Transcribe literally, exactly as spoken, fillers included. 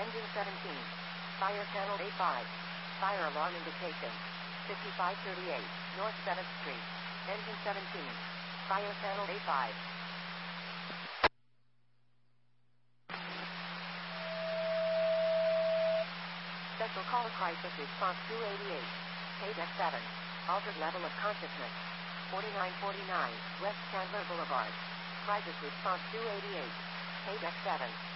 Engine seventeen. Fire channel A five. Fire alarm indication. fifty-five thirty-eight, North seventh Street. Engine seventeen. Fire channel A five. Special call crisis response two eighty-eight. Page X seven. Altered level of consciousness. forty-nine forty-nine, West Chandler Boulevard. Crisis response two eighty-eight. Page X seven.